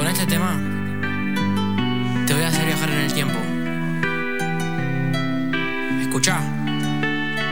Con este tema te voy a hacer viajar en el tiempo.